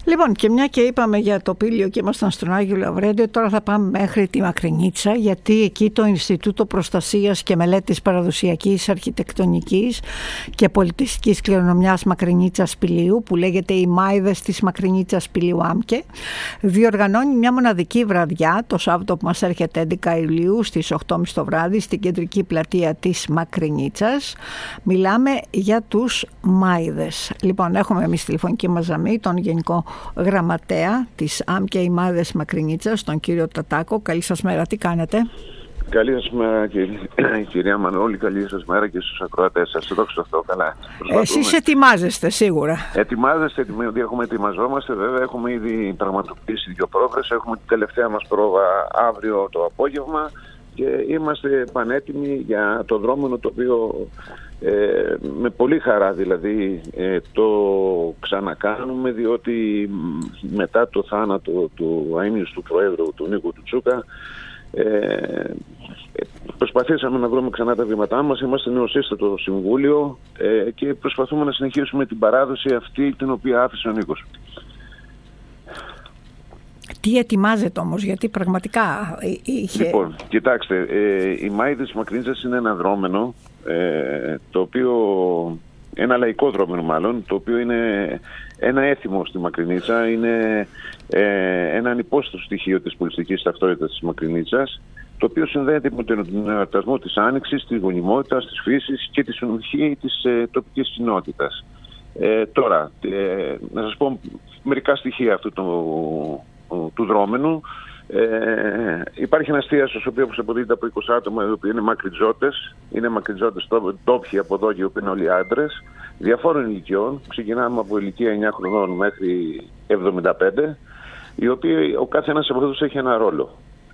Λοιπόν, και μια και είπαμε για το Πήλιο και ήμασταν στον Άγιο Λαυρέντιο, τώρα θα πάμε μέχρι τη Μακρινίτσα, γιατί εκεί το Ινστιτούτο Προστασίας και Μελέτης Παραδοσιακής Αρχιτεκτονικής και Πολιτιστικής Κληρονομιάς Μακρινίτσας Πηλίου, που λέγεται οι Μάιδες της Μακρινίτσας Πηλίου ΆΜΚΕ, διοργανώνει μια μοναδική βραδιά το Σάββατο που μας έρχεται 11 Ιουλίου στις 8.30 το βράδυ στην κεντρική πλατεία της Μακρινίτσας. Μιλάμε για τους Μάιδες. Λοιπόν, έχουμε εμείς τηλεφωνική μας γραμμή τον Γενικό Γραμματέα της ΆΜΚΕ οι Μάιδες Μακρινίτσας, τον κύριο Τατάκο. Καλή σας μέρα, τι κάνετε? Καλή σας μέρα κυρία Μανώλη, καλή σας μέρα και στους ακροατές σας. Δόξα τω Θεώ, καλά. Εσείς ετοιμάζεστε σίγουρα? Ετοιμάζεστε, ετοιμαζόμαστε βέβαια. Έχουμε ήδη πραγματοποιήσει 2 πρόβες. Έχουμε την τελευταία μας πρόβα αύριο το απόγευμα και είμαστε πανέτοιμοι για το δρόμενο, το οποίο με πολύ χαρά δηλαδή το ξανακάνουμε, διότι μετά το θάνατο του αείμνηστου του Προέδρου του Νίκου του Τσούκα προσπαθήσαμε να βρούμε ξανά τα βήματά μας. Είμαστε νεοσύστατο συμβούλιο και προσπαθούμε να συνεχίσουμε την παράδοση αυτή την οποία άφησε ο Νίκος. Τι ετοιμάζεται όμως, γιατί πραγματικά είχε... Λοιπόν, κοιτάξτε, η Μάιδες Μακρινίτσας είναι ένα δρόμενο, το οποίο, ένα λαϊκό δρόμενο μάλλον, το οποίο είναι ένα έθιμο στη Μακρινίτσα, είναι ένα ανυπόσθετο στοιχείο της πολιτιστικής ταυτότητας της Μακρινίτσας, το οποίο συνδέεται με τον εορτασμό της Άνοιξης, της γονιμότητας, της φύσης και τη συνοχή της τοπικής κοινότητας. Τώρα, να σας πω μερικά στοιχεία αυτού του δρόμενου. Υπάρχει ένα εστίασος, ο οποίος αποδίδεται από 20 άτομα, οι οποίοι είναι μακριτζότες. Είναι μακριτζότες ντόπιοι από εδώ, οι οποίοι είναι όλοι άντρες, διαφόρων ηλικιών. Ξεκινάμε από ηλικία 9 χρονών μέχρι 75, οι οποίοι ο κάθε ένας από αυτούς έχει ένα ρόλο.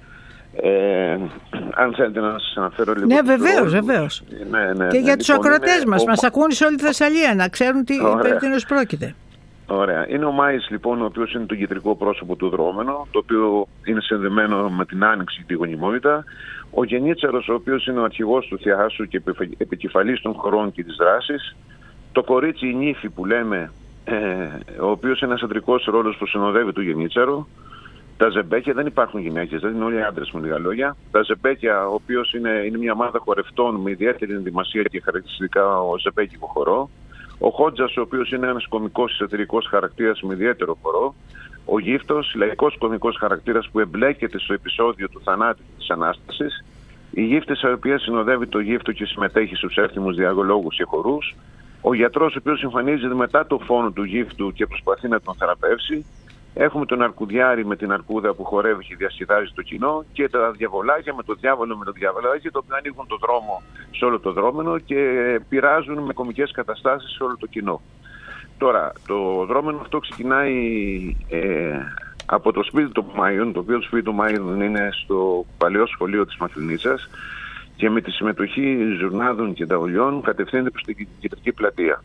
Αν θέλετε να σας αναφέρω λίγο. Ναι, βεβαίως. Ναι, και για τους ακροατές μας ακούν σε όλη τη Θεσσαλία, να ξέρουν περί τίνος πρόκειται. Ωραία. Είναι ο Μάης λοιπόν, ο οποίος είναι το κεντρικό πρόσωπο του δρόμενου, το οποίο είναι συνδεμένο με την Άνοιξη και τη γονιμότητα. Ο Γενίτσαρος, ο οποίος είναι ο αρχηγός του Θεάσου και επικεφαλής των χωρών και της δράσης. Το κορίτσι, η νύφη που λέμε, ο οποίος είναι ένας αντρικός ρόλος που συνοδεύει του Γενίτσαρο. Τα ζεμπέκια, δεν υπάρχουν γυναίκες, δεν είναι όλοι άντρες με λίγα λόγια. Τα ζεμπέκια, ο οποίος είναι μια ομάδα χορευτών με ιδιαίτερη ενδυμασία και χαρακτηριστικά ο ζεμπέκικο χορό. Ο Χότζας, ο οποίος είναι ένας κωμικός εσωτερικός χαρακτήρας με ιδιαίτερο χορό. Ο Γύφτος, λαϊκός κωμικός χαρακτήρας που εμπλέκεται στο επεισόδιο του θανάτου και της Ανάστασης. Η Γύφτισσα, η οποία συνοδεύει το Γύφτο και συμμετέχει στους εύθυμους διαλόγους και χορούς. Ο γιατρός, ο οποίος εμφανίζεται μετά το φόνο του Γύφτου και προσπαθεί να τον θεραπεύσει. Έχουμε τον Αρκουδιάρη με την Αρκούδα που χορεύει και διασκεδάζει το κοινό, και τα διαβολάκια με το διάβολο με το διαβολάκι, το οποίο ανοίγουν το δρόμο σε όλο το δρόμενο και πειράζουν με κωμικές καταστάσεις σε όλο το κοινό. Τώρα, το δρόμενο αυτό ξεκινάει από το σπίτι του Μάιων, το οποίο το σπίτι του Μάιων είναι στο παλαιό σχολείο της Μακρινίτσας, και με τη συμμετοχή ζουρνάδων και ταολιών κατευθύνεται προς την κεντρική πλατεία.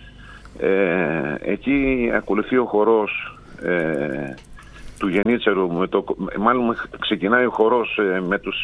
Εκεί ακολουθεί ο χορός του Γενίτσαρου, μάλλον ξεκινάει ο χορός με τους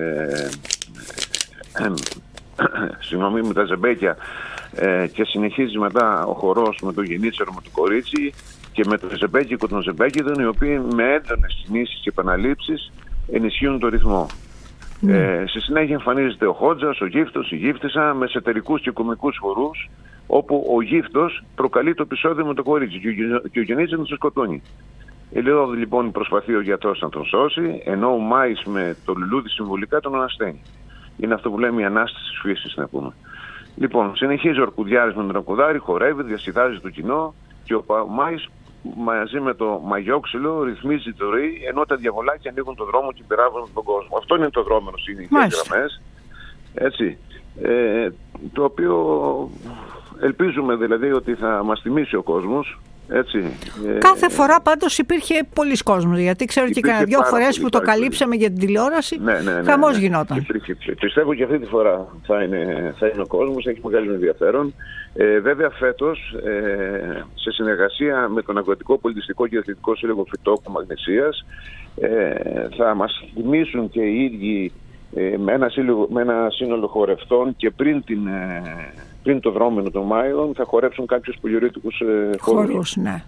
με τα ζεμπέκια και συνεχίζει μετά ο χορός με το Γενίτσαρο, με το κορίτσι και με το ζεμπέκικο των ζεμπέκιδων, οι οποίοι με έντονες κινήσεις και επαναλήψεις ενισχύουν το ρυθμό. Στη συνέχεια εμφανίζεται ο Χότζας, ο Γύφτος, η Γύφτισσα με εσωτερικούς και κωμικούς χορούς, όπου ο Γύφτος προκαλεί το επεισόδιο με το κορίτσι και ο Γενίτσαρος τον σκοτώνει. Εδώ λοιπόν προσπαθεί ο γιατρός να τον σώσει, ενώ ο Μάης με το λουλούδι συμβολικά τον ανασταίνει. Είναι αυτό που λέμε η ανάσταση της φύσης, να πούμε. Λοιπόν, συνεχίζει ο Αρκουδιάρης με τον Αρκουδάρη, χορεύει, διασκεδάζει το κοινό, και ο Μάης μαζί με το μαγιόξυλο ρυθμίζει το ρί, ενώ τα διαβολάκια ανοίγουν τον δρόμο και πειράζουν τον κόσμο. Αυτό είναι το δρόμενο στις ειδικές γραμμές. Έτσι. Το οποίο ελπίζουμε δηλαδή ότι θα μας τιμήσει ο κόσμος. Έτσι. Κάθε φορά πάντως υπήρχε πολλής κόσμος, γιατί ξέρω και κανένα 2 φορές που το καλύψαμε για την τηλεόραση, χαμός γινόταν. Πιστεύω και αυτή τη φορά θα είναι ο κόσμος, έχει μεγάλο ενδιαφέρον. Βέβαια φέτος, σε συνεργασία με τον Αγροτικό Πολιτιστικό και Αθλητικό Σύλλογο Φυτόκου Μαγνησίας, θα μας τιμήσουν και οι ίδιοι με ένα σύνολο χορευτών, και πριν το δρόμενο των Μάιων θα χορέψουν κάποιους πολυορίτικους χορούς. Ναι.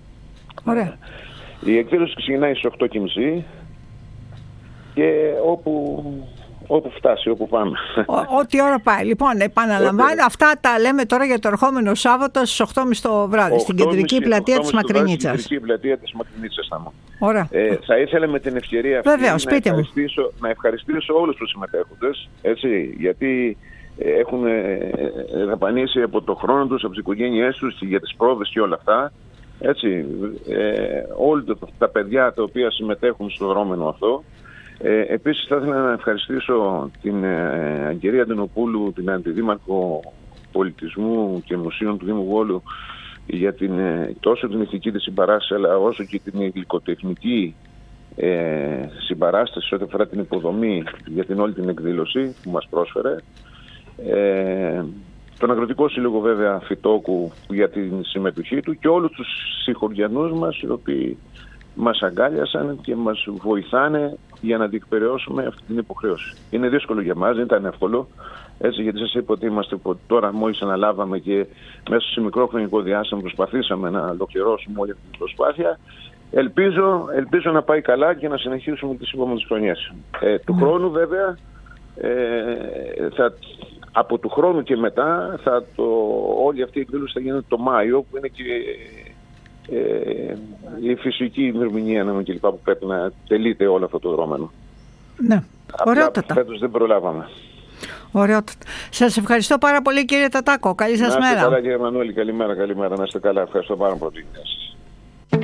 Ωραία. Η εκδήλωση ξεκινάει στις 8:30 και όπου φτάσει, όπου πάμε. Ό,τι ώρα πάει. Λοιπόν, επαναλαμβάνω, αυτά τα λέμε τώρα για το ερχόμενο Σάββατο στις 8:30 το βράδυ, στην κεντρική πλατεία της Μακρινίτσας. Στην κεντρική πλατεία της Μακρινίτσας θα μου. Ωραία. Θα ήθελα με την ευκαιρία αυτή να ευχαριστήσω όλους τους συμμετέχοντες, έτσι, γιατί έχουν δαπανίσει από το χρόνο τους, από τις οικογένειές τους για τις πρόοδες και όλα αυτά. Έτσι, όλα τα παιδιά τα οποία συμμετέχουν στο δρόμενο αυτό. Επίσης θα ήθελα να ευχαριστήσω την κυρία Αντινοπούλου, την Αντιδήμαρχο Πολιτισμού και Μουσείων του Δήμου Βόλου, για τόσο την ηθική της συμπαράσταση, αλλά όσο και την υλικοτεχνική συμπαράσταση ό,τι αφορά την υποδομή για την όλη την εκδήλωση που μας πρόσφερε. Τον Αγροτικό Σύλλογο βέβαια Φυτόκου για την συμμετοχή του και όλους τους συγχωριανούς μας, οι οποίοι μας αγκάλιασαν και μας βοηθάνε για να διεκπεραιώσουμε αυτή την υποχρέωση. Είναι δύσκολο για μας, δεν ήταν εύκολο, έτσι, γιατί σας είπα ότι είμαστε τώρα μόλις αναλάβαμε και μέσα σε μικρό χρονικό διάστημα προσπαθήσαμε να ολοκληρώσουμε όλη αυτή την προσπάθεια. Ελπίζω να πάει καλά και να συνεχίσουμε τις επόμενες χρονιές. Του χρόνου βέβαια, από του χρόνου και μετά, όλη αυτή η εκδήλωση θα γίνει το Μάιο, που είναι και η φυσική ημερομηνία που πρέπει να τελείται όλο αυτό το δρόμενο. Ναι, ωραιότατα. Φέτος δεν προλάβαμε. Ωραιότατα. Σας ευχαριστώ πάρα πολύ, κύριε Τατάκο. Καλή σας μέρα. Να είστε καλά, κύριε Μανώλη. Καλημέρα. Να είστε καλά. Ευχαριστώ πάρα πολύ.